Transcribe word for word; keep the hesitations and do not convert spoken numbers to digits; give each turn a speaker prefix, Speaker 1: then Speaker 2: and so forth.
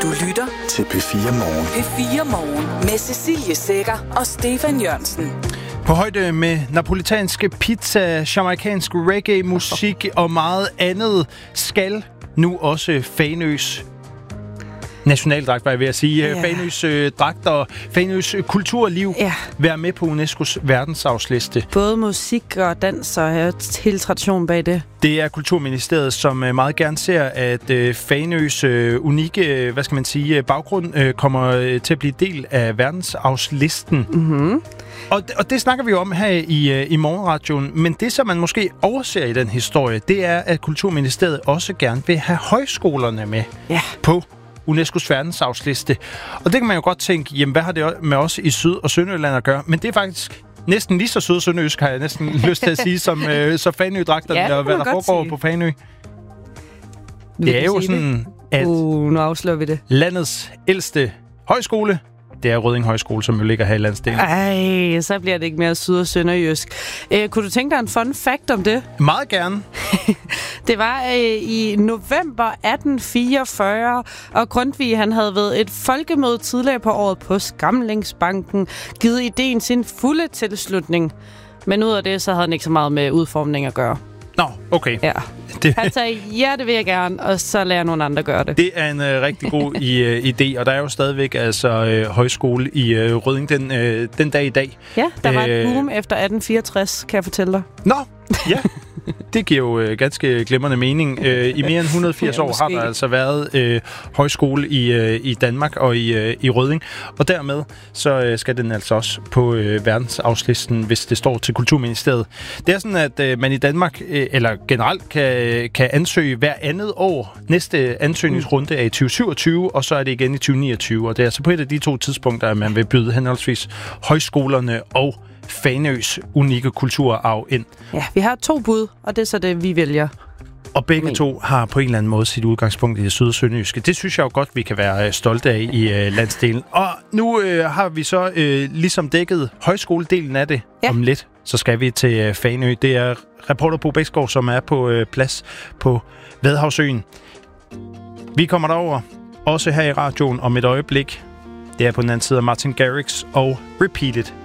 Speaker 1: Du lytter
Speaker 2: til P fire Morgen.
Speaker 1: P fire Morgen med Cecilie Sækker og Stefan Jørgensen.
Speaker 3: På højde med napolitanske pizza, jamaikansk reggae-musik og meget andet skal nu også Fanøs nationaldragt, var jeg ved at sige. Yeah. Fanøs øh, dragt og Fanøs øh, kulturliv yeah. være med på UNESCO's verdensarvsliste.
Speaker 4: Både musik og dans og hele traditionen bag det.
Speaker 3: Det er Kulturministeriet, som øh, meget gerne ser, at øh, Fanøs øh, unikke, øh, hvad skal man sige, baggrund øh, kommer øh, til at blive del af verdensarvslisten.
Speaker 4: Mm-hmm.
Speaker 3: Og, og det snakker vi om her i, i morgenradioen. Men det, som man måske overser i den historie, det er, at Kulturministeriet også gerne vil have højskolerne med
Speaker 4: yeah.
Speaker 3: på UNESCO's verdensarvsliste. Og det kan man jo godt tænke, jamen hvad har det med os i Syd- og Sønderjylland at gøre? Men det er faktisk næsten lige så syd- og sønderjysk, har jeg næsten lyst til at sige, som øh, så Fanø-dragterne,
Speaker 4: ja,
Speaker 3: og hvad der foregår sige. På Fanø. Det er jo sådan, det? at
Speaker 4: uh, nu afslører vi det.
Speaker 3: Landets ældste højskole, det er Rødding Højskole, som jo ligger her i landsdelen.
Speaker 4: Ej, så bliver det ikke mere syd- og sønderjysk. Øh, kunne du tænke dig en fun fact om det?
Speaker 3: Meget gerne.
Speaker 4: Det var øh, i november atten fireogfyrre, og Grundtvig han havde ved et folkemøde tidligere på året på Skamlingsbanken givet ideen sin fulde tilslutning. Men ud af det, så havde han ikke så meget med udformning at gøre.
Speaker 3: Nå, okay.
Speaker 4: Ja.
Speaker 3: Det...
Speaker 4: Han sagde, ja, det vil jeg gerne, og så lader nogle andre gøre det.
Speaker 3: Det er en øh, rigtig god i, øh, idé, og der er jo stadigvæk altså øh, højskole i øh, Rødding den, øh, den dag i dag.
Speaker 4: Ja, der var et boom efter atten fireogtres, kan jeg fortælle dig.
Speaker 3: Nå, ja. Det giver jo øh, ganske glimrende mening. Øh, I mere end et hundrede og firs ja, år har der altså været øh, højskole i, øh, i Danmark og i, øh, i Rødding. Og dermed så øh, skal den altså også på øh, verdensarvslisten, hvis det står til Kulturministeriet. Det er sådan, at øh, man i Danmark, øh, eller generelt, kan, kan ansøge hver andet år. Næste ansøgningsrunde er i tyve syvogtyve, og så er det igen i tyve niogtyve. Og det er altså på et af de to tidspunkter, at man vil byde henholdsvis højskolerne og Fanøs unikke kulturarv ind.
Speaker 4: Ja, vi har to bud, og det er så det, vi vælger.
Speaker 3: Og begge Men. to har på en eller anden måde sit udgangspunkt i det syd- og sønderjyske. Det synes jeg jo godt, vi kan være stolte af i øh, landsdelen. Og nu øh, har vi så øh, ligesom dækket højskoledelen af det ja. om lidt. Så skal vi til øh, Fanø. Det er reporter Bo Bæksgaard, som er på øh, plads på Vadehavsøen. Vi kommer derover, også her i radioen om et øjeblik. Det er på den anden side af Martin Garrix og Repeat It.